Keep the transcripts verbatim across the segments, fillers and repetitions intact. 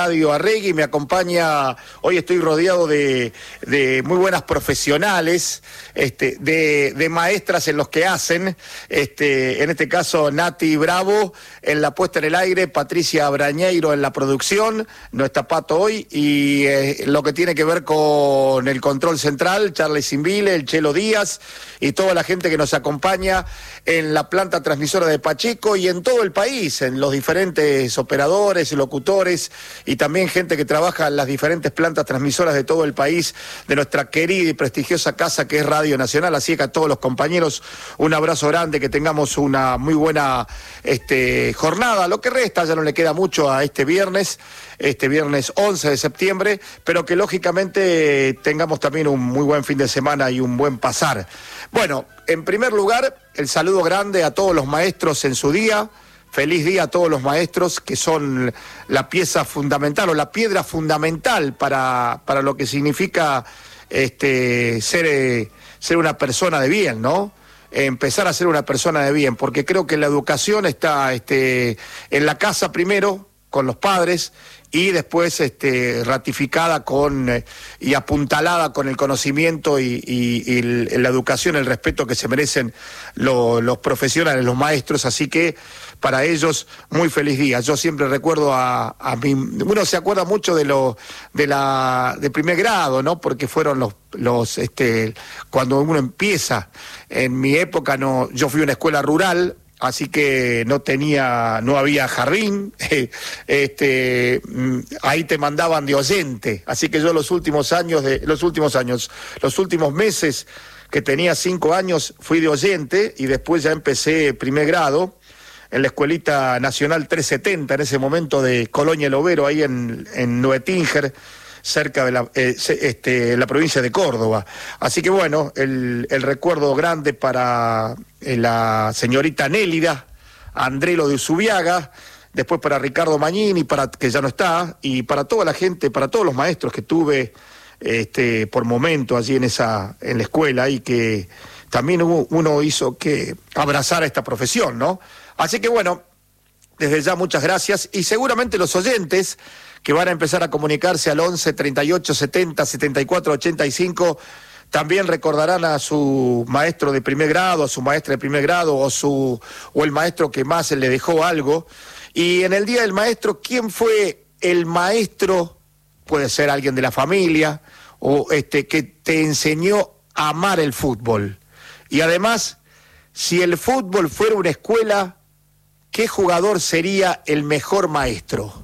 Radio Arregui, me acompaña, hoy estoy rodeado de, de muy buenas profesionales, este, de, de maestras en los que hacen, este, en este caso Nati Bravo en la puesta en el aire, Patricia Brañeiro en la producción, no está Pato hoy, y eh, lo que tiene que ver con el control central, Charlie Simbile, el Chelo Díaz y toda la gente que nos acompaña en la planta transmisora de Pacheco y en todo el país, en los diferentes operadores, locutores y también gente que trabaja en las diferentes plantas transmisoras de todo el país, de nuestra querida y prestigiosa casa que es Radio Nacional. Así que a todos los compañeros un abrazo grande, que tengamos una muy buena este, jornada. Lo que resta ya no le queda mucho a este viernes, este viernes once de septiembre, pero que lógicamente tengamos también un muy buen fin de semana y un buen pasar. Bueno, en primer lugar, el saludo grande a todos los maestros en su día. Feliz día a todos los maestros, que son la pieza fundamental o la piedra fundamental para, para lo que significa este, ser, eh, ser una persona de bien, ¿no? Empezar a ser una persona de bien, porque creo que la educación está este, en la casa primero, con los padres, y después este, ratificada con eh, y apuntalada con el conocimiento y, y, y el, la educación, el respeto que se merecen lo, los profesionales, los maestros. Así que para ellos muy feliz día. Yo siempre recuerdo a, a mi, uno se acuerda mucho de lo de la de primer grado, ¿no? Porque fueron los los este cuando uno empieza. En mi época no, yo fui a una escuela rural. Así que no tenía, no había jardín, este, ahí te mandaban de oyente, así que yo los últimos años, de, los últimos años, los últimos meses que tenía cinco años fui de oyente y después ya empecé primer grado en la Escuelita Nacional trescientos setenta, en ese momento de Colonia El Overo, ahí en, en Nuetínger, cerca de la, eh, este, la provincia de Córdoba. Así que bueno, el, el recuerdo grande para eh, la señorita Nélida Andrelo de Usubiaga, después para Ricardo Mañini, para, que ya no está, y para toda la gente, para todos los maestros que tuve este, por momento allí en, esa, en la escuela, y que también hubo, uno hizo que abrazara esta profesión, ¿no? Así que bueno, desde ya muchas gracias, y seguramente los oyentes que van a empezar a comunicarse al once, treinta y ocho, setenta, setenta y cuatro, ochenta y cinco, también recordarán a su maestro de primer grado, a su maestra de primer grado, o su o el maestro que más le dejó algo. Y en el Día del Maestro, ¿quién fue el maestro? Puede ser alguien de la familia, o este que te enseñó a amar el fútbol. Y además, si el fútbol fuera una escuela, ¿qué jugador sería el mejor maestro?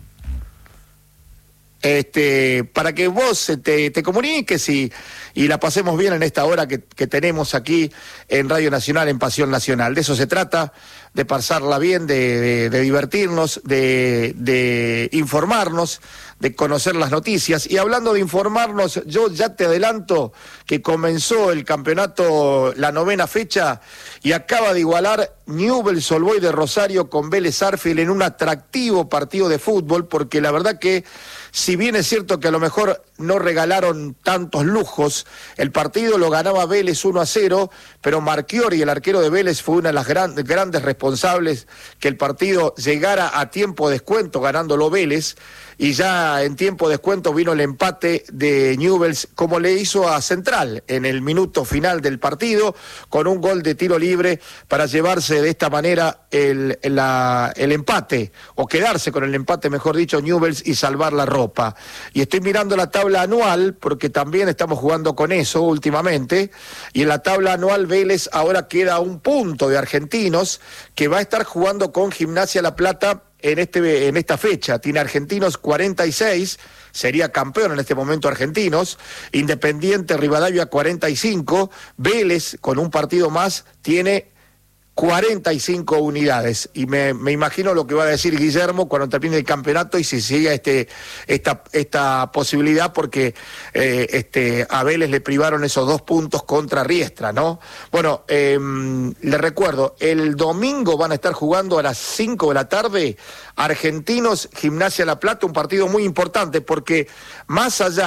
Este, para que vos te, te comuniques y, y la pasemos bien en esta hora que, que tenemos aquí en Radio Nacional, en Pasión Nacional. De eso se trata, de pasarla bien, de, de, de divertirnos, de, de informarnos, de conocer las noticias. Y hablando de informarnos, yo ya te adelanto que comenzó el campeonato, la novena fecha, y acaba de igualar Newell's Old Boys de Rosario con Vélez Sarsfield en un atractivo partido de fútbol, porque la verdad que, si bien es cierto que a lo mejor no regalaron tantos lujos, el partido lo ganaba Vélez uno a cero, pero Marchiori, el arquero de Vélez, fue una de las gran, grandes responsables que el partido llegara a tiempo de descuento, ganándolo Vélez, y ya en tiempo de descuento vino el empate de Newell's, como le hizo a Central en el minuto final del partido, con un gol de tiro libre para llevarse de esta manera el, la, el empate, o quedarse con el empate, mejor dicho, Newell's, y salvar la ropa. Y estoy mirando la tabla anual, porque también estamos jugando con eso últimamente, y en la tabla anual Vélez ahora queda a un punto de Argentinos, que va a estar jugando con Gimnasia La Plata en este en esta fecha. Tiene Argentinos cuarenta y seis, sería campeón en este momento Argentinos, Independiente Rivadavia cuarenta y cinco, Vélez con un partido más tiene cuarenta y cinco unidades, y me, me imagino lo que va a decir Guillermo cuando termine el campeonato y si sigue este, esta, esta posibilidad, porque eh, este, a Vélez le privaron esos dos puntos contra Riestra, ¿no? Bueno, eh, le recuerdo, el domingo van a estar jugando a las cinco de la tarde Argentinos Gimnasia La Plata, un partido muy importante, porque más allá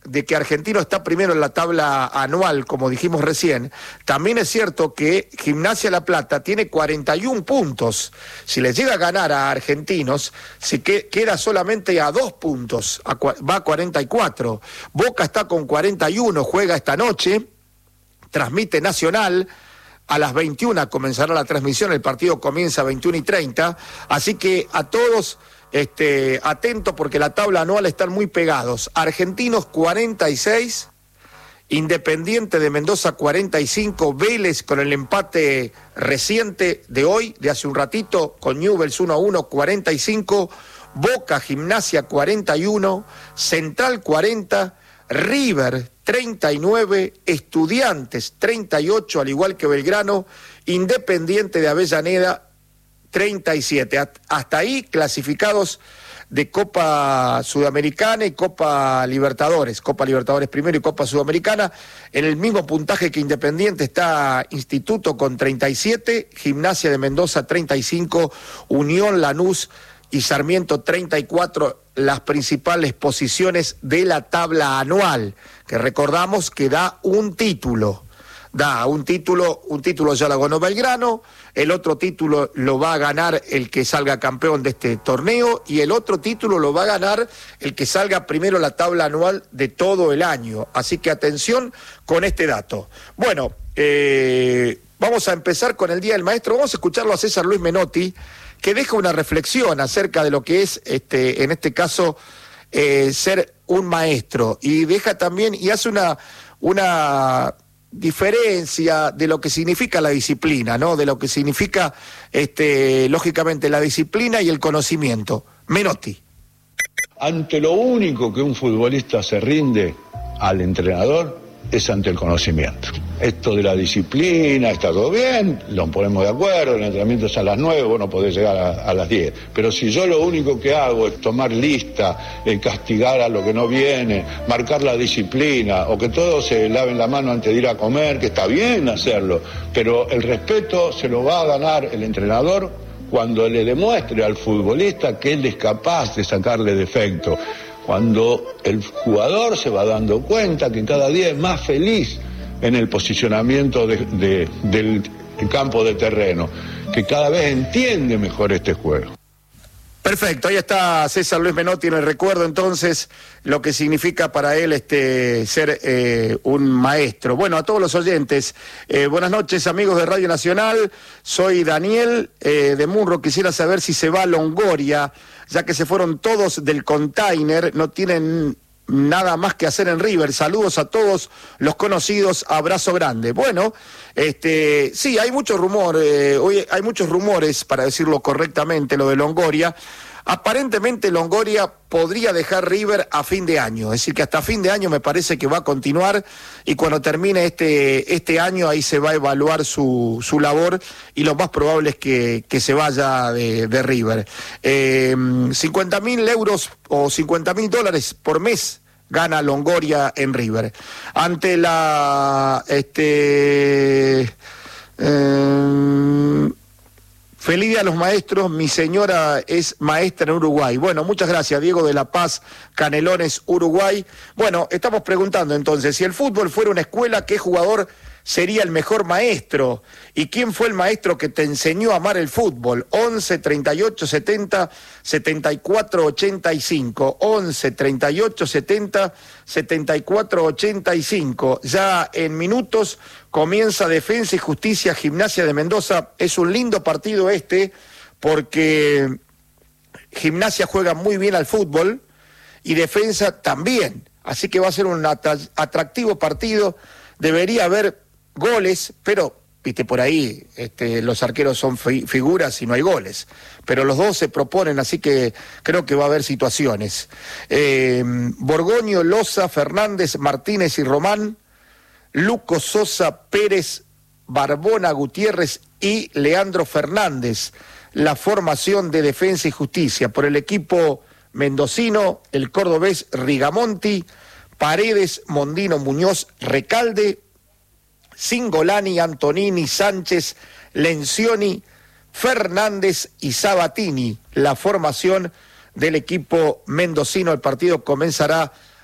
de que Argentino está primero en la tabla anual, como dijimos recién, también es cierto que Gimnasia La Plata tiene cuarenta y un puntos. Si le llega a ganar a Argentinos, se que, queda solamente a dos puntos, a, va a cuarenta y cuatro. Boca está con cuarenta y uno, juega esta noche, transmite Nacional. A las veintiuna comenzará la transmisión, el partido comienza a veintiuna y treinta, así que a todos... Este, atento porque la tabla anual están muy pegados. Argentinos cuarenta y seis, Independiente de Mendoza cuarenta y cinco, Vélez con el empate reciente de hoy, de hace un ratito, con Newell's uno a uno, cuarenta y cinco, Boca, Gimnasia cuarenta y uno, Central cuarenta, River treinta y nueve, Estudiantes treinta y ocho, al igual que Belgrano, Independiente de Avellaneda treinta y siete. Hasta ahí clasificados de Copa Sudamericana y Copa Libertadores. Copa Libertadores primero y Copa Sudamericana. En el mismo puntaje que Independiente está Instituto con treinta y siete, Gimnasia de Mendoza treinta y cinco, Unión, Lanús y Sarmiento treinta y cuatro, las principales posiciones de la tabla anual, que recordamos que da un título. Da un título, un título ya lo ganó Belgrano, el otro título lo va a ganar el que salga campeón de este torneo y el otro título lo va a ganar el que salga primero la tabla anual de todo el año. Así que atención con este dato. Bueno, eh, vamos a empezar con el Día del Maestro. Vamos a escucharlo a César Luis Menotti, que deja una reflexión acerca de lo que es, este, en este caso, eh, ser un maestro. Y deja también, y hace una... una diferencia de lo que significa la disciplina, ¿no? De lo que significa, este, lógicamente, la disciplina y el conocimiento. Menotti. Ante lo único que un futbolista se rinde al entrenador es ante el conocimiento. Esto de la disciplina, está todo bien, lo ponemos de acuerdo, el entrenamiento es a las nueve, vos no podés llegar a, a las diez. Pero si yo lo único que hago es tomar lista, eh, castigar a lo que no viene, marcar la disciplina, o que todos se laven la mano antes de ir a comer, que está bien hacerlo, pero el respeto se lo va a ganar el entrenador cuando le demuestre al futbolista que él es capaz de sacarle defecto. Cuando el jugador se va dando cuenta que cada día es más feliz en el posicionamiento de, de, del campo de terreno, que cada vez entiende mejor este juego. Perfecto, ahí está César Luis Menotti en el recuerdo entonces lo que significa para él este ser eh, un maestro. Bueno, a todos los oyentes, eh, buenas noches amigos de Radio Nacional, soy Daniel eh, de Munro, quisiera saber si se va a Longoria, ya que se fueron todos del container, no tienen nada más que hacer en River. Saludos a todos los conocidos, abrazo grande. Bueno, este, sí, hay mucho rumor, eh, hoy hay muchos rumores, para decirlo correctamente, lo de Longoria. Aparentemente Longoria podría dejar River a fin de año, es decir, que hasta fin de año me parece que va a continuar y cuando termine este, este año ahí se va a evaluar su, su labor y lo más probable es que, que se vaya de, de River. Eh, cincuenta mil euros o cincuenta mil dólares por mes gana Longoria en River. Ante la... este eh, Feliz día a los maestros, mi señora es maestra en Uruguay. Bueno, muchas gracias, Diego de La Paz, Canelones, Uruguay. Bueno, estamos preguntando entonces, si el fútbol fuera una escuela, ¿qué jugador sería el mejor maestro? ¿Y quién fue el maestro que te enseñó a amar el fútbol? once, treinta y ocho, setenta, setenta y cuatro, ochenta y cinco. once, treinta y ocho, setenta, setenta y cuatro, ochenta y cinco. Ya en minutos comienza Defensa y Justicia, Gimnasia de Mendoza. Es un lindo partido este, porque Gimnasia juega muy bien al fútbol y Defensa también. Así que va a ser un atractivo partido. Debería haber goles, pero, viste, por ahí este, los arqueros son fi- figuras y no hay goles. Pero los dos se proponen, así que creo que va a haber situaciones. Eh, Borgoño, Loza, Fernández, Martínez y Román, Luco, Sosa, Pérez, Barbona, Gutiérrez y Leandro Fernández. La formación de Defensa y Justicia. Por el equipo mendocino, el cordobés Rigamonti, Paredes, Mondino, Muñoz, Recalde, Singolani, Antonini, Sánchez, Lencioni, Fernández y Sabatini. La formación del equipo mendocino. El partido comenzará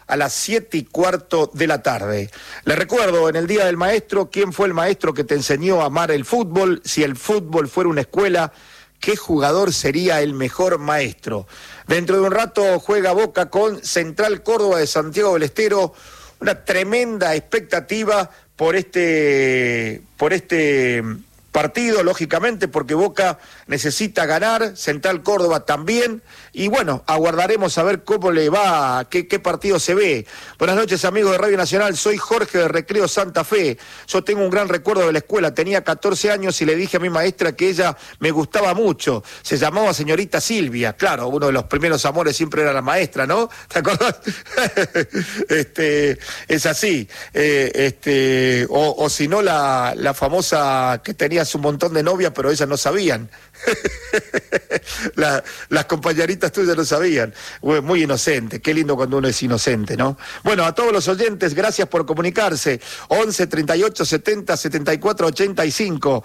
a las siete y cuarto de la tarde. Les recuerdo, en el Día del Maestro, ¿quién fue el maestro que te enseñó a amar el fútbol? Si el fútbol fuera una escuela, ¿qué jugador sería el mejor maestro? Dentro de un rato juega Boca con Central Córdoba de Santiago del Estero, una tremenda expectativa por este, por este partido, lógicamente, porque Boca necesita ganar, Central Córdoba también, y bueno, aguardaremos a ver cómo le va, qué, qué partido se ve. Buenas noches, amigos de Radio Nacional, soy Jorge de Recreo Santa Fe. Yo tengo un gran recuerdo de la escuela, tenía catorce años y le dije a mi maestra que ella me gustaba mucho, se llamaba señorita Silvia, claro, uno de los primeros amores siempre era la maestra, ¿no? ¿Te acordás? este, es así, eh, este, o, o si no la, la famosa que tenías un montón de novias, pero ellas no sabían. La, las compañeritas tuyas no sabían. Muy inocente, qué lindo cuando uno es inocente, ¿no? Bueno, a todos los oyentes, gracias por comunicarse. once, treinta y ocho, setenta, setenta y cuatro, ochenta y cinco.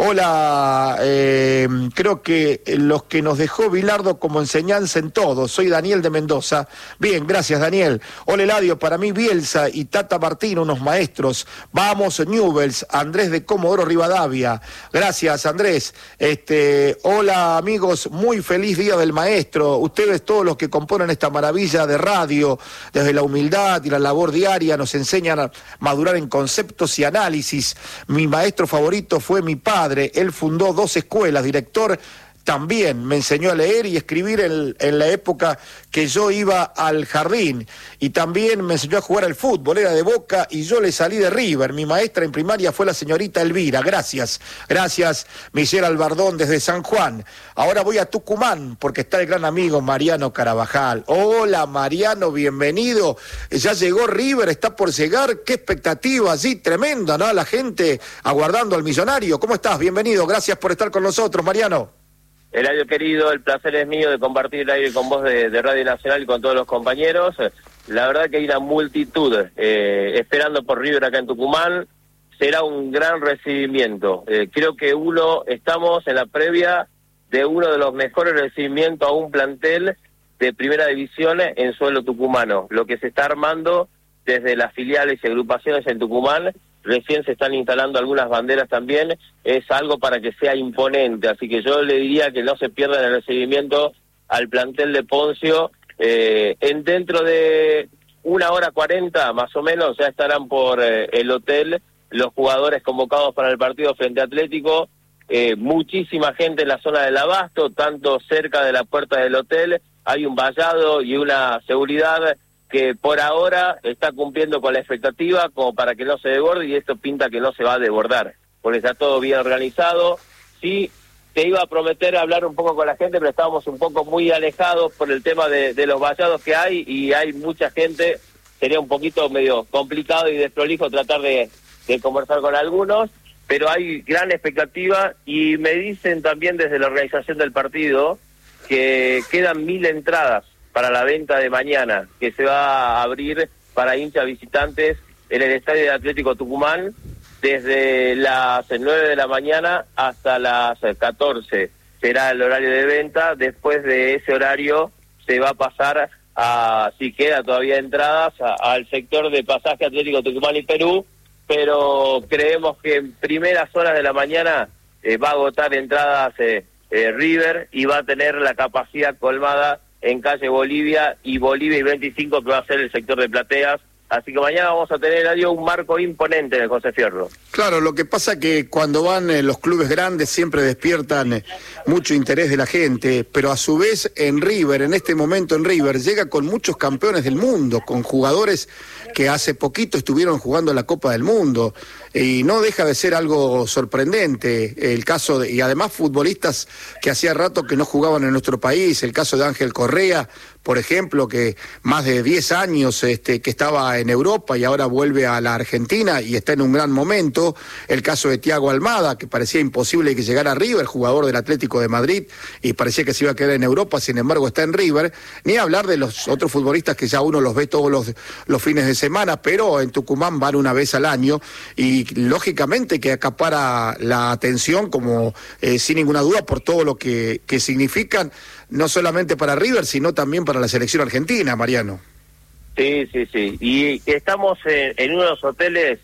Hola, eh, creo que los que nos dejó Bilardo como enseñanza en todo. Soy Daniel de Mendoza. Bien, gracias, Daniel. Hola, Eladio, para mí Bielsa y Tata Martino, unos maestros. Vamos, Newells, Andrés de Comodoro Rivadavia. Gracias, Andrés. Este, hola, amigos, muy feliz Día del Maestro. Ustedes, todos los que componen esta maravilla de radio, desde la humildad y la labor diaria, nos enseñan a madurar en conceptos y análisis. Mi maestro favorito fue mi padre. Él fundó dos escuelas, director. También me enseñó a leer y escribir en, en la época que yo iba al jardín. Y también me enseñó a jugar al fútbol, era de Boca y yo le salí de River. Mi maestra en primaria fue la señorita Elvira. Gracias, gracias, Michelle Albardón desde San Juan. Ahora voy a Tucumán porque está el gran amigo Mariano Carabajal. Hola, Mariano, bienvenido. Ya llegó River, está por llegar. Qué expectativa allí, tremenda, ¿no? La gente aguardando al millonario. ¿Cómo estás? Bienvenido, gracias por estar con nosotros, Mariano. Eladio querido, el placer es mío de compartir el aire con vos de, de Radio Nacional y con todos los compañeros. La verdad que hay una multitud eh, esperando por River acá en Tucumán. Será un gran recibimiento. Eh, creo que uno estamos en la previa de uno de los mejores recibimientos a un plantel de primera división en suelo tucumano. Lo que se está armando desde las filiales y agrupaciones en Tucumán, recién se están instalando algunas banderas también, es algo para que sea imponente, así que yo le diría que no se pierdan el recibimiento al plantel de Poncio. Eh, en dentro de una hora cuarenta más o menos ya estarán por eh, el hotel los jugadores convocados para el partido frente a Atlético. Eh, muchísima gente en la zona del Abasto, tanto cerca de la puerta del hotel, hay un vallado y una seguridad que por ahora está cumpliendo con la expectativa como para que no se desborde, y esto pinta que no se va a desbordar, porque está todo bien organizado. Sí, te iba a prometer hablar un poco con la gente, pero estábamos un poco muy alejados por el tema de, de los vallados que hay, y hay mucha gente, sería un poquito medio complicado y desprolijo tratar de, de conversar con algunos, pero hay gran expectativa, y me dicen también desde la organización del partido que quedan mil entradas para la venta de mañana, que se va a abrir para hinchas visitantes en el Estadio de Atlético Tucumán desde las nueve de la mañana hasta las catorce. Será el horario de venta. Después de ese horario se va a pasar a, si queda todavía entradas, a, al sector de pasaje Atlético Tucumán y Perú, pero creemos que en primeras horas de la mañana eh, va a agotar entradas eh, eh, River, y va a tener la capacidad colmada en calle Bolivia y Bolivia y veinticinco, que va a ser el sector de plateas. Así que mañana vamos a tener, Eladio, un marco imponente en el José Fierro. Claro, lo que pasa que cuando van eh, los clubes grandes siempre despiertan eh, mucho interés de la gente, pero a su vez en River, en este momento en River, llega con muchos campeones del mundo, con jugadores que hace poquito estuvieron jugando la Copa del Mundo, y no deja de ser algo sorprendente el caso de, y además futbolistas que hacía rato que no jugaban en nuestro país, el caso de Ángel Correa, por ejemplo, que más de diez años este, que estaba en Europa y ahora vuelve a la Argentina y está en un gran momento, el caso de Thiago Almada, que parecía imposible que llegara a River, jugador del Atlético de Madrid, y parecía que se iba a quedar en Europa, sin embargo está en River, ni hablar de los otros futbolistas que ya uno los ve todos los, los fines de semana, pero en Tucumán van una vez al año, y lógicamente que acapara la atención, como eh, sin ninguna duda, por todo lo que, que significan, no solamente para River, sino también para la selección argentina, Mariano. Sí, sí, sí. Y estamos en, en uno de los hoteles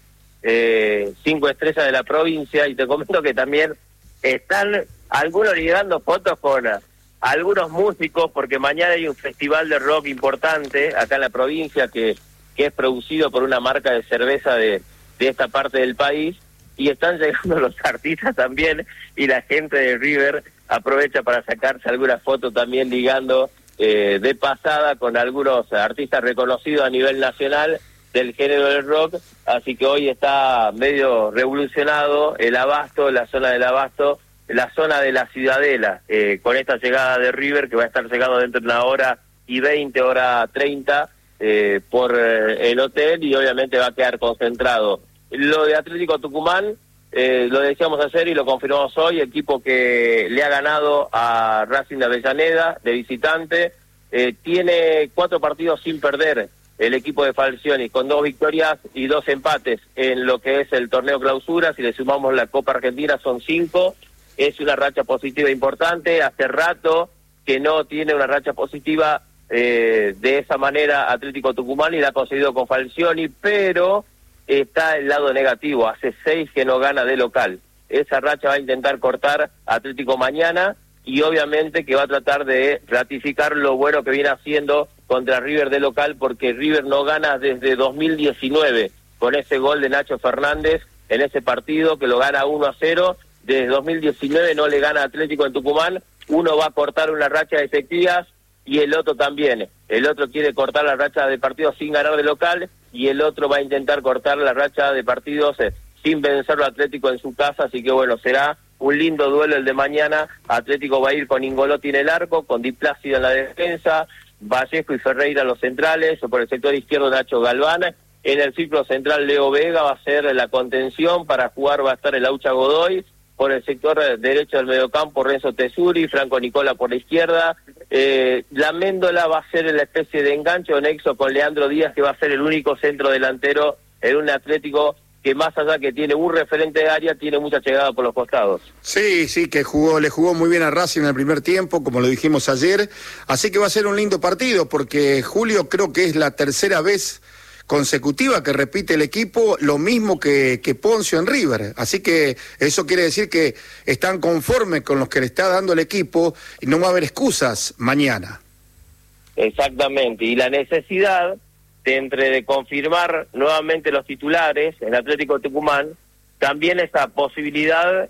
eh, cinco estrellas de la provincia, y te comento que también están algunos ligando fotos con uh, algunos músicos, porque mañana hay un festival de rock importante acá en la provincia que, que es producido por una marca de cerveza de, de esta parte del país, y están llegando los artistas también, y la gente de River aprovecha para sacarse algunas fotos también ligando eh, de pasada con algunos artistas reconocidos a nivel nacional del género del rock, así que hoy está medio revolucionado el Abasto, la zona del Abasto, la zona de la Ciudadela, eh, con esta llegada de River, que va a estar llegando dentro de una hora y veinte, hora treinta, eh, por eh, el hotel, y obviamente va a quedar concentrado. Lo de Atlético Tucumán, eh, lo decíamos ayer y lo confirmamos hoy, equipo que le ha ganado a Racing de Avellaneda de visitante, eh, tiene cuatro partidos sin perder el equipo de Falcioni, con dos victorias y dos empates en lo que es el torneo clausura. Si le sumamos la Copa Argentina son cinco, es una racha positiva importante. Hace rato que no tiene una racha positiva eh, de esa manera Atlético Tucumán, y la ha conseguido con Falcioni, pero está el lado negativo, hace seis que no gana de local. Esa racha va a intentar cortar Atlético mañana, y obviamente que va a tratar de ratificar lo bueno que viene haciendo contra River de local, porque River no gana desde dos mil diecinueve, con ese gol de Nacho Fernández en ese partido, que lo gana uno a cero, desde dos mil diecinueve no le gana Atlético en Tucumán. Uno va a cortar una racha de efectivas y el otro también. El otro quiere cortar la racha de partidos sin ganar de local, y el otro va a intentar cortar la racha de partidos eh, sin vencerlo Atlético en su casa, así que bueno, será un lindo duelo el de mañana. Atlético va a ir con Ingolotti en el arco, con Di Plácido en la defensa, Vallejo y Ferreira los centrales, o por el sector izquierdo Nacho Galván. En el círculo central Leo Vega va a ser la contención, para jugar va a estar el Aucha Godoy, por el sector derecho del mediocampo Renzo Tesuri, Franco Nicola por la izquierda, eh, la Méndola va a ser la especie de enganche o nexo con Leandro Díaz, que va a ser el único centro delantero en un Atlético que, más allá que tiene un referente de área, tiene mucha llegada por los costados. Sí, sí, que jugó, le jugó muy bien a Racing en el primer tiempo, como lo dijimos ayer, así que va a ser un lindo partido, porque Julio, creo que es la tercera vez consecutiva que repite el equipo lo mismo que, que Poncio en River, así que eso quiere decir que están conformes con los que le está dando el equipo, y no va a haber excusas mañana. Exactamente, y la necesidad de entre de confirmar nuevamente los titulares en Atlético Tucumán, también esa posibilidad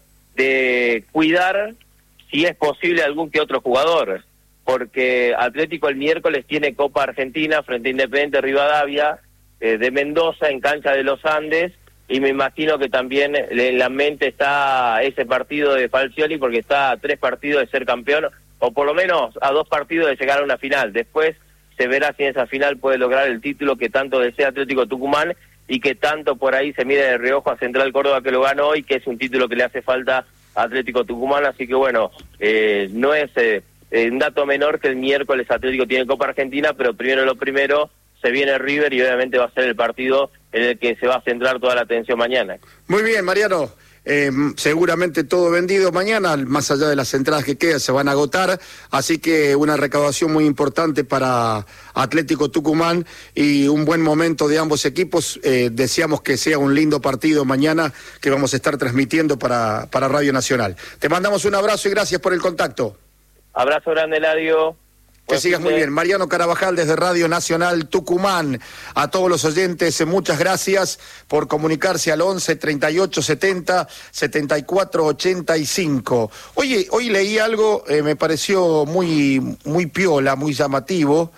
de cuidar, si es posible, algún que otro jugador, porque Atlético el miércoles tiene Copa Argentina frente a Independiente Rivadavia eh, de Mendoza, en cancha de los Andes, y me imagino que también en la mente está ese partido de Falcioni, porque está a tres partidos de ser campeón, o por lo menos a dos partidos de llegar a una final. Después se verá si en esa final puede lograr el título que tanto desea Atlético Tucumán, y que tanto por ahí se mira de reojo a Central Córdoba, que lo ganó, y que es un título que le hace falta a Atlético Tucumán. Así que bueno, eh, no es eh, un dato menor que el miércoles Atlético tiene Copa Argentina, pero primero lo primero, se viene River, y obviamente va a ser el partido en el que se va a centrar toda la atención mañana. Muy bien, Mariano. Eh, seguramente todo vendido mañana, más allá de las entradas que quedan, se van a agotar, así que una recaudación muy importante para Atlético Tucumán y un buen momento de ambos equipos. Eh, deseamos que sea un lindo partido mañana, que vamos a estar transmitiendo para, para Radio Nacional. Te mandamos un abrazo y gracias por el contacto. Abrazo grande, Eladio. Que sigas muy bien. Mariano Carabajal desde Radio Nacional Tucumán. A todos los oyentes, muchas gracias por comunicarse al once, treinta y ocho, setenta, setenta y cuatro, ochenta y cinco. Oye, hoy leí algo, eh, me pareció muy, muy piola, muy llamativo.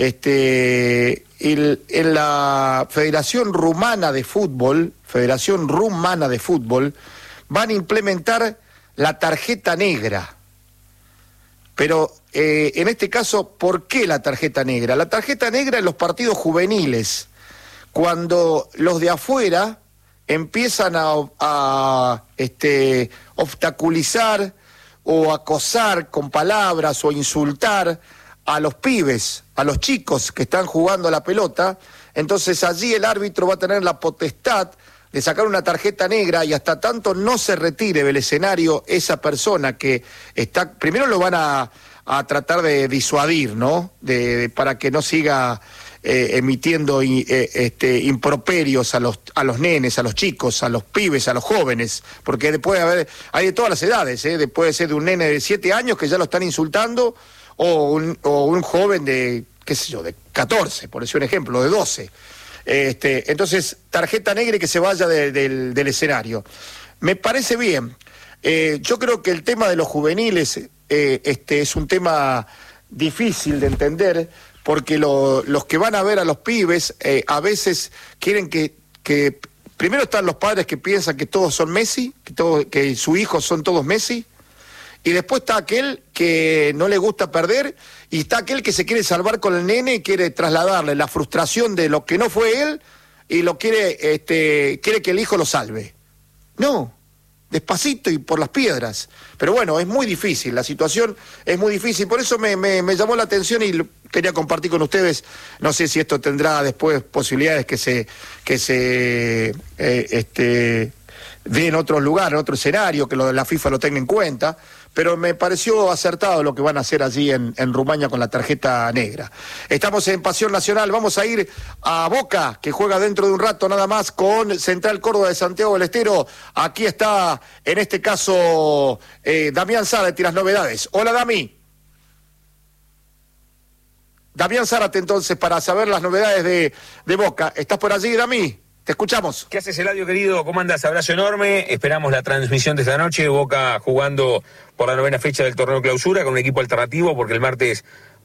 Este, el, en la Federación Rumana de Fútbol, Federación Rumana de Fútbol, van a implementar la tarjeta negra. Pero eh, en este caso, ¿por qué la tarjeta negra? La tarjeta negra en los partidos juveniles, cuando los de afuera empiezan a, a este, obstaculizar o acosar con palabras o insultar a los pibes, a los chicos que están jugando la pelota, entonces allí el árbitro va a tener la potestad de sacar una tarjeta negra, y hasta tanto no se retire del escenario esa persona que está, primero lo van a, a tratar de disuadir, ¿no? De, de, para que no siga eh, emitiendo eh, este, improperios a los, a los nenes, a los chicos, a los pibes, a los jóvenes, porque puede haber, hay de todas las edades, ¿eh? puede ser de un nene de siete años que ya lo están insultando, o un, o un joven de, qué sé yo, de catorce, por decir un ejemplo, de doce. Este, entonces, tarjeta negra y que se vaya de, de, del escenario. Me parece bien. Eh, yo creo que el tema de los juveniles eh, este, es un tema difícil de entender, porque lo, los que van a ver a los pibes eh, a veces quieren que, que... Primero están los padres que piensan que todos son Messi, que, todo, que sus hijos son todos Messi, y después está aquel que no le gusta perder, y está aquel que se quiere salvar con el nene y quiere trasladarle la frustración de lo que no fue él, y lo quiere, este, quiere que el hijo lo salve. No, despacito y por las piedras. Pero bueno, es muy difícil, la situación es muy difícil, por eso me, me, me llamó la atención y quería compartir con ustedes. No sé si esto tendrá después posibilidades que se, que se eh, este, dé en otros lugares, en otro escenario, que lo de la FIFA lo tenga en cuenta, pero me pareció acertado lo que van a hacer allí en, en Rumania con la tarjeta negra. Estamos en Pasión Nacional, vamos a ir a Boca, que juega dentro de un rato nada más con Central Córdoba de Santiago del Estero. Aquí está, en este caso, eh, Damián Zárate y las novedades. Hola, Dami. Damián Zárate, entonces, para saber las novedades de, de Boca. ¿Estás por allí, Dami? Te escuchamos. ¿Qué haces, Eladio, querido? ¿Cómo andas? Abrazo enorme. Esperamos la transmisión de esta noche. Boca jugando por la novena fecha del torneo clausura con un equipo alternativo, porque el martes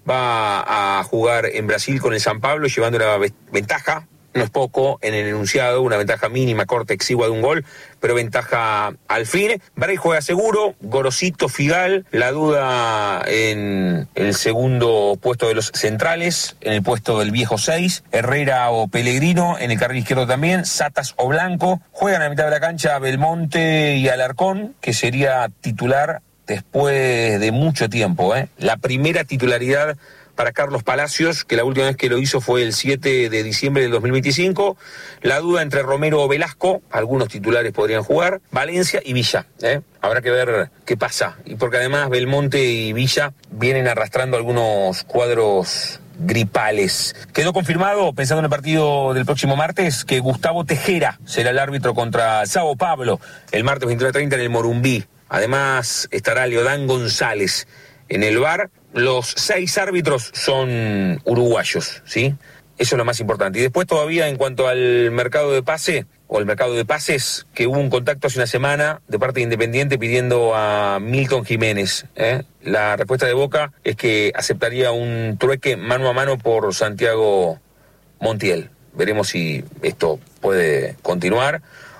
va a jugar en Brasil con el San Pablo, llevando una ventaja, no es poco, en el enunciado, una ventaja mínima, corta, exigua de un gol, pero ventaja al fin. Bray juega seguro, Gorosito, Figal, la duda en el segundo puesto de los centrales, en el puesto del viejo seis, Herrera o Pellegrino, en el carril izquierdo también, Satas o Blanco. Juegan a la mitad de la cancha Belmonte y Alarcón, que sería titular después de mucho tiempo, ¿eh? La primera titularidad para Carlos Palacios, que la última vez que lo hizo fue el siete de diciembre del dos mil veinticinco. La duda entre Romero o Velasco, algunos titulares podrían jugar, Valencia y Villa, ¿eh? Habrá que ver qué pasa, y porque además Belmonte y Villa vienen arrastrando algunos cuadros gripales. Quedó confirmado, pensando en el partido del próximo martes, que Gustavo Tejera será el árbitro contra Sao Paulo el martes veintiuno treinta en el Morumbí. Además estará Leodán González en el V A R. Los seis árbitros son uruguayos, ¿sí? Eso es lo más importante. Y después todavía, en cuanto al mercado de pase, o el mercado de pases, que hubo un contacto hace una semana de parte de Independiente pidiendo a Milton Jiménez, ¿eh? La respuesta de Boca es que aceptaría un trueque mano a mano por Santiago Montiel. Veremos si esto puede continuar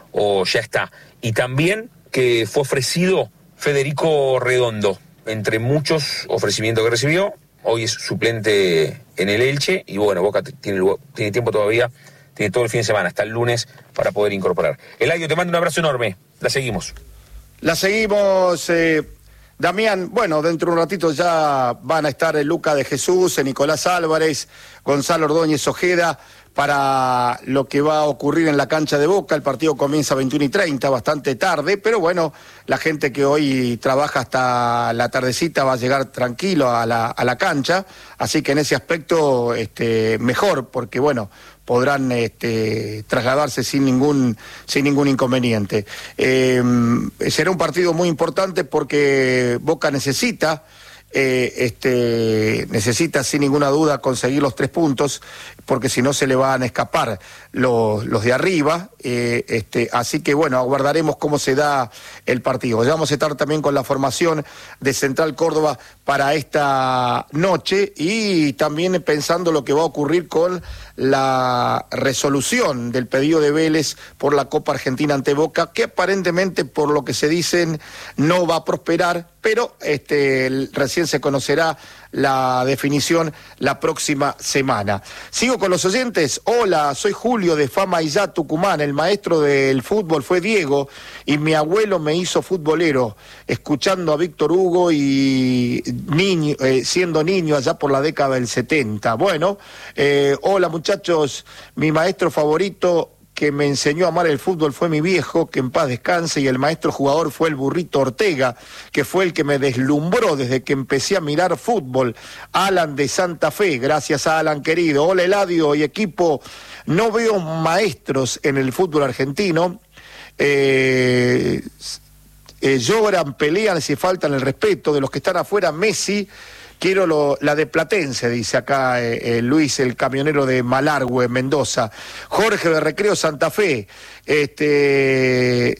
o ya está. Y también que fue ofrecido Federico Redondo, entre muchos ofrecimientos que recibió. Hoy es suplente en el Elche y bueno, Boca tiene, tiene tiempo todavía, tiene todo el fin de semana, hasta el lunes, para poder incorporar. Eladio, te mando un abrazo enorme. La seguimos. La seguimos, eh, Damián. Bueno, dentro de un ratito ya van a estar el Luca de Jesús, el Nicolás Álvarez, Gonzalo Ordóñez Ojeda, para lo que va a ocurrir en la cancha de Boca. El partido comienza a veintiuno y treinta, bastante tarde, pero bueno, la gente que hoy trabaja hasta la tardecita va a llegar tranquilo a la, a la cancha, así que en ese aspecto este, mejor, porque bueno, podrán este, trasladarse sin ningún, sin ningún inconveniente. Eh, será un partido muy importante porque Boca necesita Eh, este, necesita sin ninguna duda conseguir los tres puntos, porque si no se le van a escapar los, los de arriba, eh, este, así que bueno, aguardaremos cómo se da el partido. Ya vamos a estar también con la formación de Central Córdoba para esta noche, y también pensando lo que va a ocurrir con la resolución del pedido de Vélez por la Copa Argentina ante Boca, que aparentemente, por lo que se dicen, no va a prosperar, pero este, recién se conocerá la definición la próxima semana. Sigo con los oyentes. Hola, soy Julio de Fama Illá, Tucumán. El maestro del fútbol fue Diego y mi abuelo me hizo futbolero, escuchando a Víctor Hugo y niño, eh, siendo niño allá por la década del setenta. Bueno, eh, hola muchachos, mi maestro favorito que me enseñó a amar el fútbol fue mi viejo, que en paz descanse, y el maestro jugador fue el Burrito Ortega, que fue el que me deslumbró desde que empecé a mirar fútbol. Alan de Santa Fe, gracias a Alan querido. Hola Eladio y equipo, no veo maestros en el fútbol argentino, eh, eh, lloran, pelean, si faltan el respeto de los que están afuera. Messi, quiero lo, la de Platense, dice acá eh, eh, Luis, el camionero de Malargüe, Mendoza. Jorge de Recreo Santa Fe, este,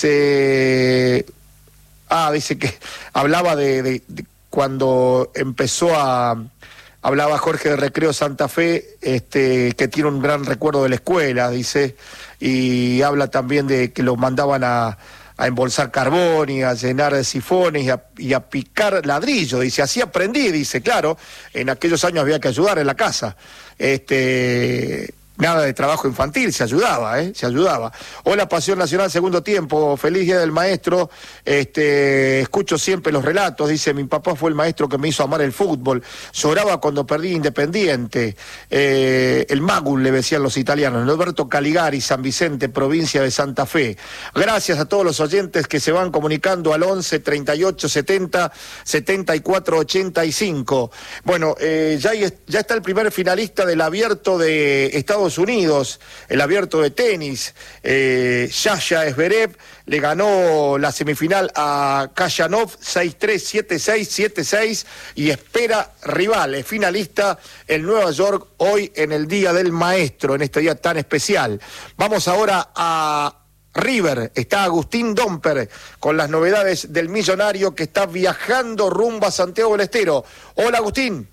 dice, ah, dice que hablaba de, de, de cuando empezó a, hablaba Jorge de Recreo Santa Fe, este, que tiene un gran recuerdo de la escuela, dice, y habla también de que lo mandaban a a embolsar carbón y a llenar de sifones y a, y a picar ladrillo, dice, así aprendí, dice, claro, en aquellos años había que ayudar en la casa, este, nada de trabajo infantil, se ayudaba, ¿eh? Se ayudaba. Hola, Pasión Nacional, segundo tiempo, feliz Día del Maestro, este, escucho siempre los relatos, dice, mi papá fue el maestro que me hizo amar el fútbol, lloraba cuando perdí Independiente, eh, el Magul le decían los italianos, Norberto Caligari, San Vicente, provincia de Santa Fe. Gracias a todos los oyentes que se van comunicando al once, treinta y ocho, setenta, setenta y cuatro, ochenta y cinco. Bueno, eh, ya, ya está el primer finalista del Abierto de Estados Unidos, el Abierto de tenis, eh, Yasha Zverev le ganó la semifinal a Kayanov seis tres, siete seis, siete seis y espera rival, es finalista en Nueva York hoy en el Día del Maestro, en este día tan especial. Vamos ahora a River, está Agustín Domper con las novedades del millonario que está viajando rumbo a Santiago del Estero. Hola Agustín.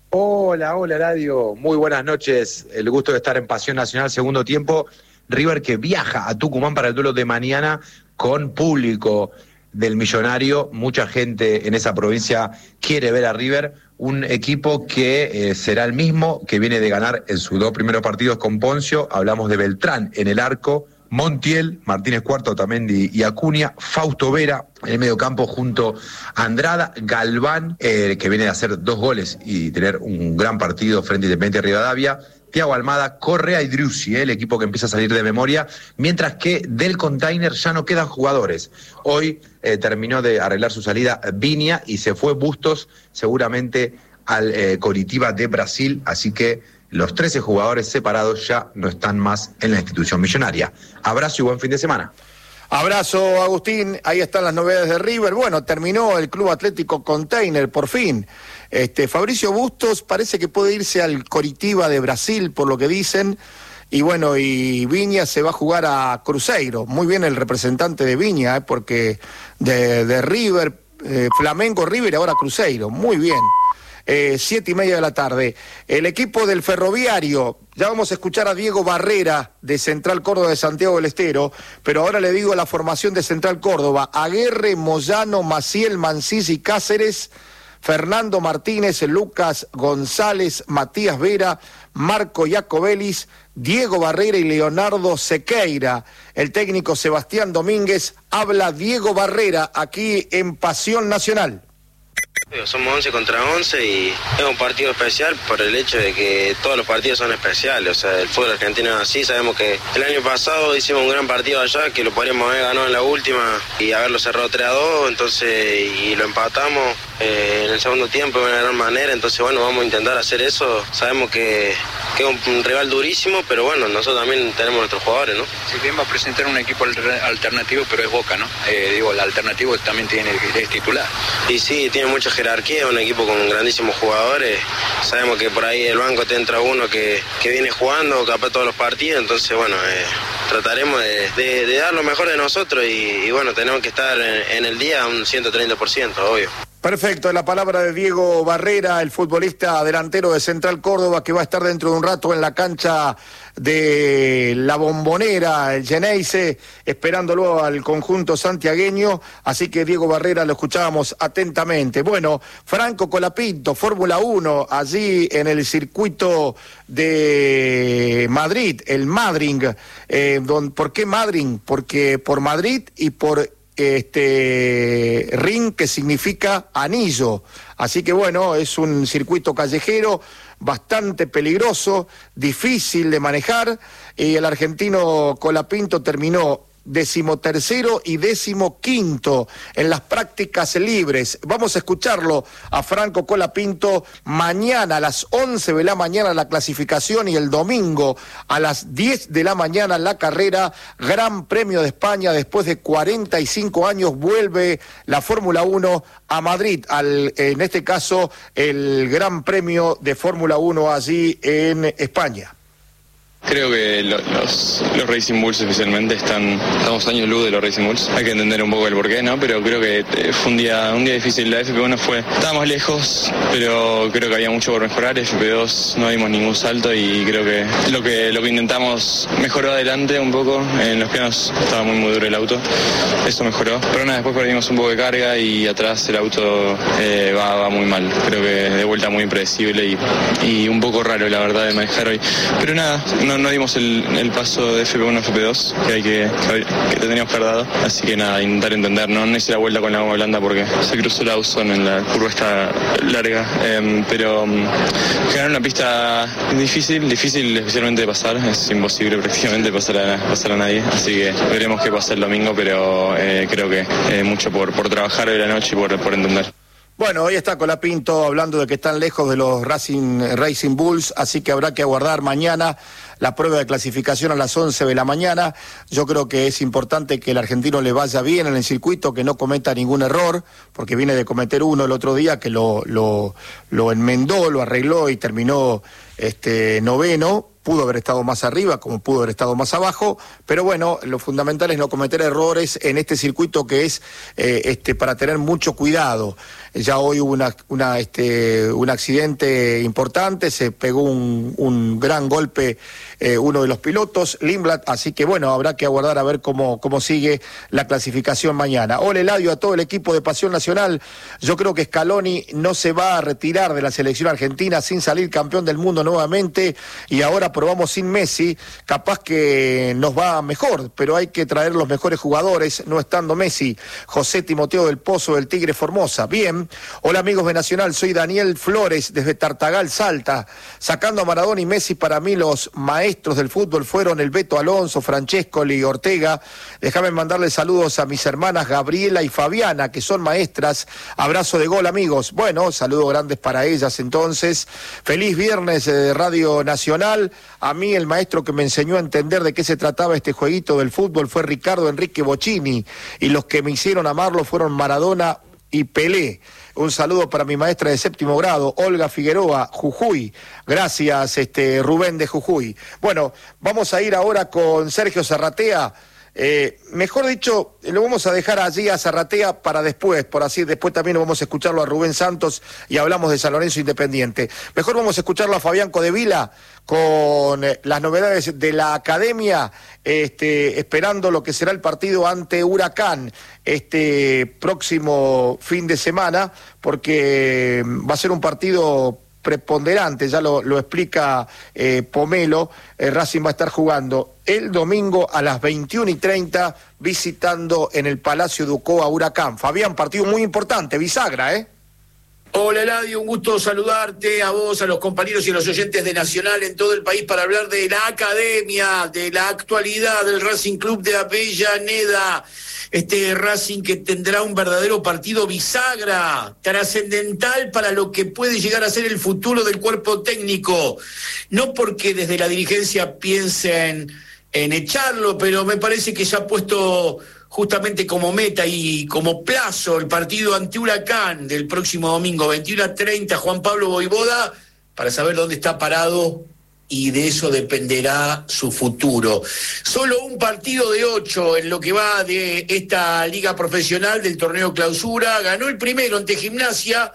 Hola, hola Radio, muy buenas noches, el gusto de estar en Pasión Nacional, segundo tiempo. River que viaja a Tucumán para el duelo de mañana con público del millonario, mucha gente en esa provincia quiere ver a River, un equipo que eh, será el mismo que viene de ganar en sus dos primeros partidos con Poncio, hablamos de Beltrán en el arco, Montiel, Martínez Cuarto, Otamendi y Acuña, Fausto Vera en el mediocampo junto a Andrada, Galván, eh, que viene de hacer dos goles y tener un gran partido frente a Independiente Rivadavia, Thiago Almada, Correa y Driussi, eh, el equipo que empieza a salir de memoria, mientras que del Container ya no quedan jugadores. Hoy eh, terminó de arreglar su salida Viña y se fue Bustos seguramente al eh, Coritiba de Brasil, así que los trece jugadores separados ya no están más en la institución millonaria. Abrazo y buen fin de semana. Abrazo, Agustín. Ahí están las novedades de River. Bueno, terminó el Club Atlético Container, por fin. Este, Fabricio Bustos parece que puede irse al Coritiba de Brasil, por lo que dicen. Y bueno, y Viña se va a jugar a Cruzeiro. Muy bien el representante de Viña, ¿eh? Porque de, de River, eh, Flamengo, River y ahora Cruzeiro. Muy bien. Eh, siete y media de la tarde. El equipo del Ferroviario, ya vamos a escuchar a Diego Barrera de Central Córdoba de Santiago del Estero, pero ahora le digo la formación de Central Córdoba: Aguerre, Moyano, Maciel, Mancís y Cáceres, Fernando Martínez, Lucas González, Matías Vera, Marco Iacobelis, Diego Barrera y Leonardo Sequeira. El técnico Sebastián Domínguez, habla Diego Barrera aquí en Pasión Nacional. Somos once contra once y es un partido especial por el hecho de que todos los partidos son especiales, o sea, el fútbol argentino es así. Sabemos que el año pasado hicimos un gran partido allá, que lo podríamos haber ganado en la última y haberlo cerrado tres a dos, entonces, y lo empatamos eh, en el segundo tiempo de una gran manera, entonces bueno, vamos a intentar hacer eso. Sabemos que, que es un, un rival durísimo, pero bueno, nosotros también tenemos nuestros jugadores, ¿no? Si bien va a presentar un equipo alternativo, pero es Boca, ¿no? Eh, digo, el alternativo también tiene es titular. Y sí, tiene mucha jerarquía, un equipo con grandísimos jugadores. Sabemos que por ahí el banco te entra uno que, que viene jugando capaz todos los partidos, entonces bueno, eh, trataremos de, de, de dar lo mejor de nosotros y, y bueno, tenemos que estar en, en el día un ciento treinta por ciento, obvio. Perfecto, la palabra de Diego Barrera, el futbolista delantero de Central Córdoba, que va a estar dentro de un rato en la cancha de La Bombonera, el Geneise, esperándolo al conjunto santiagueño, así que Diego Barrera lo escuchábamos atentamente. Bueno, Franco Colapinto, Fórmula uno, allí en el circuito de Madrid, el Madrid. Eh, don, ¿Por qué Madrid? Porque por Madrid y por este, ring, que significa anillo. Así que bueno, es un circuito callejero bastante peligroso, difícil de manejar, y el argentino Colapinto terminó decimotercero y decimoquinto en las prácticas libres. Vamos a escucharlo a Franco Colapinto mañana a las once de la mañana la clasificación, y el domingo a las diez de la mañana la carrera. Gran Premio de España, después de cuarenta y cinco años vuelve la Fórmula uno a Madrid, al, en este caso el Gran Premio de Fórmula uno allí en España. Creo que lo, los, los Racing Bulls especialmente están, estamos años luz de los Racing Bulls. Hay que entender un poco el porqué, ¿no? Pero creo que fue un día, un día difícil. La F P uno fue, estábamos lejos, pero creo que había mucho por mejorar. F P dos no dimos ningún salto y creo que lo que, lo que intentamos mejoró adelante un poco. En los pianos estaba muy, muy duro el auto. Eso mejoró. Pero nada, después perdimos un poco de carga y atrás el auto eh, va, va muy mal. Creo que de vuelta muy impredecible y, y un poco raro, la verdad, de manejar hoy. Pero nada, no No, no dimos el, el paso de F P uno a F P dos que hay que, que teníamos que haber dado, así que nada, intentar entender, no, no hice la vuelta con la goma blanda porque se cruzó la Austin en la curva esta larga, eh, pero um, generar una pista difícil, difícil especialmente de pasar, es imposible prácticamente pasar a, pasar a nadie, así que veremos qué pasa el domingo, pero eh, creo que eh, mucho por, por trabajar hoy la noche y por, por entender. Bueno, hoy está Colapinto hablando de que están lejos de los Racing, Racing Bulls, así que habrá que aguardar mañana la prueba de clasificación a las once de la mañana. Yo creo que es importante que el argentino le vaya bien en el circuito, que no cometa ningún error, porque viene de cometer uno el otro día que lo, lo, lo enmendó, lo arregló y terminó este, noveno. Pudo haber estado más arriba, como pudo haber estado más abajo, pero bueno, lo fundamental es no cometer errores en este circuito que es eh, este, para tener mucho cuidado. Ya hoy hubo una, una, este, un accidente importante, se pegó un, un gran golpe eh, uno de los pilotos, Lindblad, así que bueno, habrá que aguardar a ver cómo, cómo sigue la clasificación mañana. Hola Eladio, a todo el equipo de Pasión Nacional. Yo creo que Scaloni no se va a retirar de la selección argentina sin salir campeón del mundo nuevamente, y ahora probamos sin Messi, capaz que nos va mejor, pero hay que traer los mejores jugadores, no estando Messi. José Timoteo del Pozo, del Tigre Formosa. Bien, hola amigos de Nacional, soy Daniel Flores, desde Tartagal, Salta. Sacando a Maradona y Messi, para mí los maestros del fútbol fueron el Beto Alonso, Francescoli y Ortega. Déjame mandarle saludos a mis hermanas Gabriela y Fabiana, que son maestras. Abrazo de gol, amigos. Bueno, saludos grandes para ellas entonces. Feliz viernes de Radio Nacional. A mí el maestro que me enseñó a entender de qué se trataba este jueguito del fútbol fue Ricardo Enrique Bocchini, y los que me hicieron amarlo fueron Maradona y Pelé. Un saludo para mi maestra de séptimo grado, Olga Figueroa, Jujuy. Gracias, este Rubén de Jujuy. Bueno, vamos a ir ahora con Sergio Zarratea. Eh, mejor dicho, lo vamos a dejar allí a Zarratea para después, por así, después también vamos a escucharlo a Rubén Santos y hablamos de San Lorenzo Independiente. Mejor vamos a escucharlo a Fabián Codevila con eh, las novedades de la academia, este, esperando lo que será el partido ante Huracán este próximo fin de semana, porque va a ser un partido preponderante, ya lo, lo explica eh, Pomelo. eh, Racing va a estar jugando el domingo a las veintiuna y treinta visitando en el Palacio Ducó a Huracán. Fabián, partido muy importante, bisagra, ¿eh? Hola Eladio, un gusto saludarte, a vos, a los compañeros y a los oyentes de Nacional en todo el país para hablar de la academia, de la actualidad del Racing Club de Avellaneda. Este Racing que tendrá un verdadero partido bisagra, trascendental para lo que puede llegar a ser el futuro del cuerpo técnico. No porque desde la dirigencia piensen en echarlo, pero me parece que se ha puesto justamente como meta y como plazo el partido ante Huracán del próximo domingo, veintiuna treinta, Juan Pablo Voivoda, para saber dónde está parado, y de eso dependerá su futuro. Solo un partido de ocho en lo que va de esta liga profesional del torneo Clausura. Ganó el primero ante Gimnasia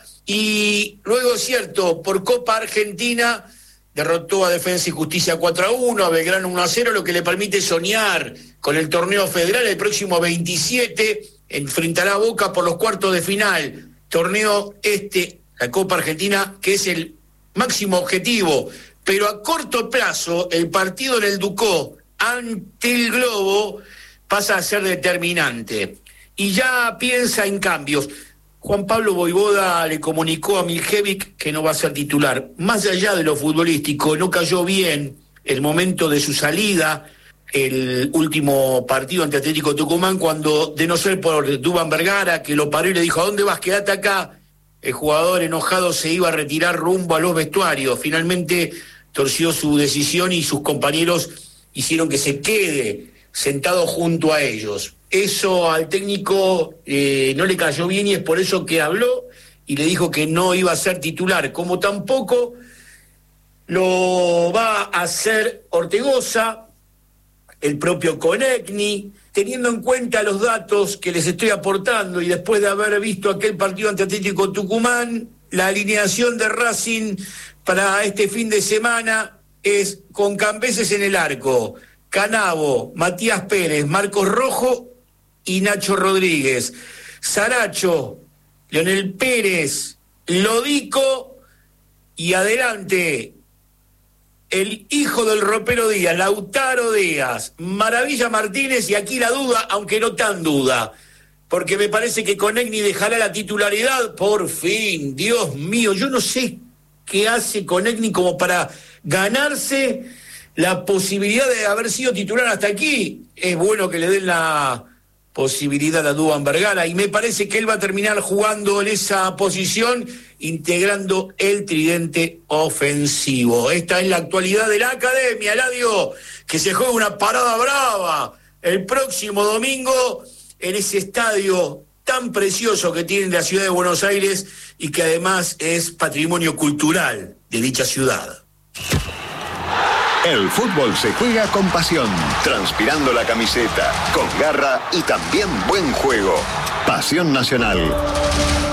y luego, cierto, por Copa Argentina derrotó a Defensa y Justicia cuatro a uno, a Belgrano uno a cero, lo que le permite soñar con el torneo federal. El próximo veintisiete enfrentará a Boca por los cuartos de final. Torneo este, la Copa Argentina, que es el máximo objetivo. Pero a corto plazo, el partido en el Ducó ante el Globo pasa a ser determinante. y ya piensa en cambios. Juan Pablo Vojvoda le comunicó a Miljevic que no va a ser titular. Más allá de lo futbolístico, no cayó bien el momento de su salida, el último partido ante Atlético Tucumán, cuando, de no ser por Duván Vergara, que lo paró y le dijo, ¿a dónde vas? Quédate acá. El jugador enojado se iba a retirar rumbo a los vestuarios. Finalmente torció su decisión y sus compañeros hicieron que se quede sentado junto a ellos. Eso al técnico eh, no le cayó bien y es por eso que habló y le dijo que no iba a ser titular, como tampoco lo va a hacer Ortegoza, el propio Konechny, teniendo en cuenta los datos que les estoy aportando y después de haber visto aquel partido ante Atlético Tucumán, la alineación de Racing para este fin de semana es con Cambeses en el arco, Canavo, Matías Pérez, Marcos Rojo y Nacho Rodríguez, Saracho, Leonel Pérez, Lodico y adelante el hijo del ropero Díaz, Lautaro Díaz, Maravilla Martínez, y aquí la duda, aunque no tan duda, porque me parece que Konechny dejará la titularidad, por fin, Dios mío, yo no sé qué hace Konechny como para ganarse la posibilidad de haber sido titular hasta aquí. Es bueno que le den la posibilidad a Duván Vergara, y me parece que él va a terminar jugando en esa posición, integrando el tridente ofensivo. Esta es la actualidad de la academia, Eladio, que se juega una parada brava el próximo domingo en ese estadio tan precioso que tiene la ciudad de Buenos Aires y que además es patrimonio cultural de dicha ciudad. El fútbol se juega con pasión, transpirando la camiseta, con garra y también buen juego. Pasión Nacional.